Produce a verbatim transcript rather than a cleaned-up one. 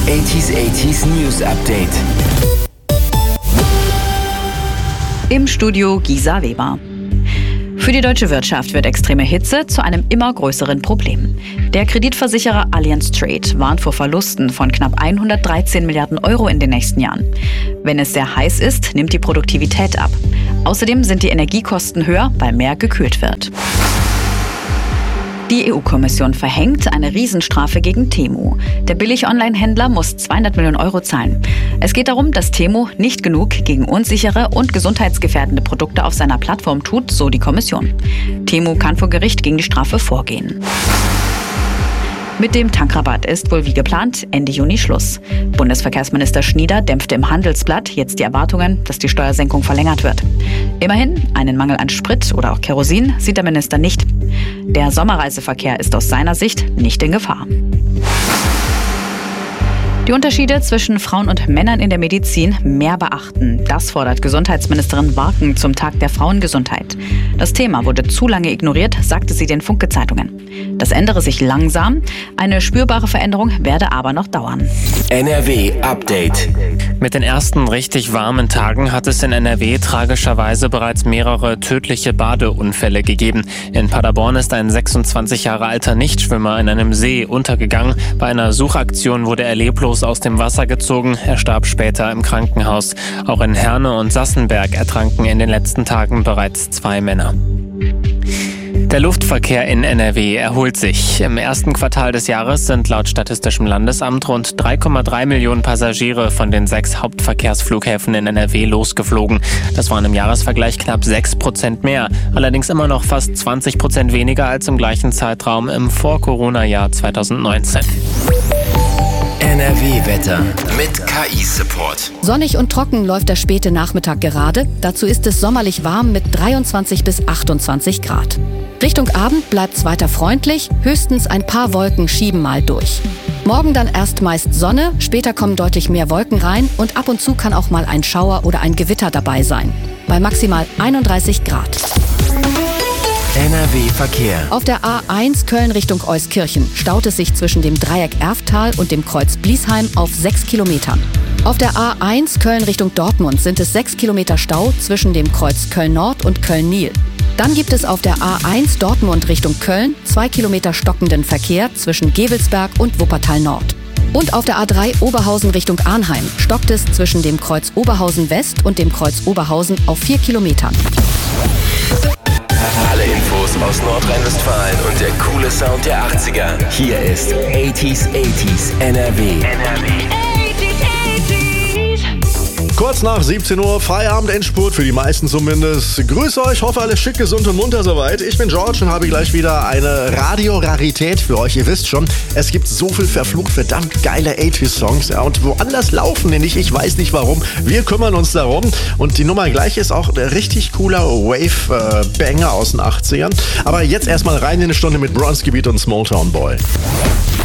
achtziger achtziger News Update. Im Studio Gisa Weber. Für die deutsche Wirtschaft wird extreme Hitze zu einem immer größeren Problem. Der Kreditversicherer Allianz Trade warnt vor Verlusten von knapp hundertdreizehn Milliarden Euro in den nächsten Jahren. Wenn es sehr heiß ist, nimmt die Produktivität ab. Außerdem sind die Energiekosten höher, weil mehr gekühlt wird. Die E U-Kommission verhängt eine Riesenstrafe gegen Temu. Der Billig-Online-Händler muss zweihundert Millionen Euro zahlen. Es geht darum, dass Temu nicht genug gegen unsichere und gesundheitsgefährdende Produkte auf seiner Plattform tut, so die Kommission. Temu kann vor Gericht gegen die Strafe vorgehen. Mit dem Tankrabatt ist wohl wie geplant Ende Juni Schluss. Bundesverkehrsminister Schnieder dämpfte im Handelsblatt jetzt die Erwartungen, dass die Steuersenkung verlängert wird. Immerhin, einen Mangel an Sprit oder auch Kerosin sieht der Minister nicht. Der Sommerreiseverkehr ist aus seiner Sicht nicht in Gefahr. Die Unterschiede zwischen Frauen und Männern in der Medizin mehr beachten. Das fordert Gesundheitsministerin Warken zum Tag der Frauengesundheit. Das Thema wurde zu lange ignoriert, sagte sie den Funke-Zeitungen. Das ändere sich langsam. Eine spürbare Veränderung werde aber noch dauern. N R W Update. Mit den ersten richtig warmen Tagen hat es in N R W tragischerweise bereits mehrere tödliche Badeunfälle gegeben. In Paderborn ist ein sechsundzwanzig Jahre alter Nichtschwimmer in einem See untergegangen. Bei einer Suchaktion wurde er leblos aus dem Wasser gezogen. Er starb später im Krankenhaus. Auch in Herne und Sassenberg ertranken in den letzten Tagen bereits zwei Männer. Der Luftverkehr in N R W erholt sich. Im ersten Quartal des Jahres sind laut Statistischem Landesamt rund drei Komma drei Millionen Passagiere von den sechs Hauptverkehrsflughäfen in N R W losgeflogen. Das waren im Jahresvergleich knapp sechs Prozent mehr, allerdings immer noch fast zwanzig Prozent weniger als im gleichen Zeitraum im Vor-Corona-Jahr zweitausendneunzehn. N R W-Wetter mit K I-Support. Sonnig und trocken läuft der späte Nachmittag gerade. Dazu ist es sommerlich warm mit dreiundzwanzig bis achtundzwanzig Grad. Richtung Abend bleibt es weiter freundlich, höchstens ein paar Wolken schieben mal durch. Morgen dann erst meist Sonne, später kommen deutlich mehr Wolken rein und ab und zu kann auch mal ein Schauer oder ein Gewitter dabei sein. Bei maximal einunddreißig Grad. N R W-Verkehr. Auf der A eins Köln Richtung Euskirchen staut es sich zwischen dem Dreieck Erftal und dem Kreuz Bliesheim auf sechs Kilometern. Auf der A eins Köln Richtung Dortmund sind es sechs Kilometer Stau zwischen dem Kreuz Köln-Nord und Köln-Nil. Dann gibt es auf der A eins Dortmund Richtung Köln zwei Kilometer stockenden Verkehr zwischen Gevelsberg und Wuppertal-Nord. Und auf der A drei Oberhausen Richtung Arnheim stockt es zwischen dem Kreuz Oberhausen West und dem Kreuz Oberhausen auf vier Kilometern. Alle Infos aus Nordrhein-Westfalen und der coole Sound der achtziger. Hier ist achtziger achtziger N R W. N R W. Kurz nach siebzehn Uhr, Feierabend-Endspurt für die meisten zumindest. Grüße euch, hoffe alles schick, gesund und munter soweit. Ich bin George und habe gleich wieder eine Radio-Rarität für euch. Ihr wisst schon, es gibt so viel verflucht verdammt geile achtziger-Songs. Ja, und woanders laufen die nicht, ich weiß nicht warum. Wir kümmern uns darum. Und die Nummer gleich ist auch ein richtig cooler Wave-Banger aus den achtzigern. Aber jetzt erstmal rein in eine Stunde mit Bronski Beat und Small Town Boy.